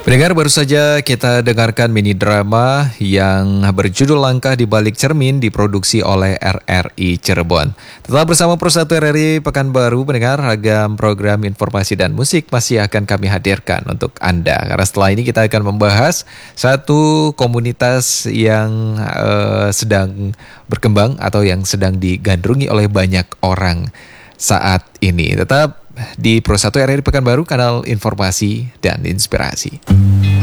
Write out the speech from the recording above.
Pendengar, baru saja kita dengarkan mini drama yang berjudul Langkah di Balik Cermin diproduksi oleh RRI Cirebon. Tetap bersama Pro1 RRI Pekanbaru, pendengar, ragam program informasi dan musik masih akan kami hadirkan untuk Anda. Karena setelah ini kita akan membahas satu komunitas yang sedang berkembang atau yang sedang digandrungi oleh banyak orang saat ini. Tetap di Pro1 RRI Pekanbaru, kanal informasi dan inspirasi.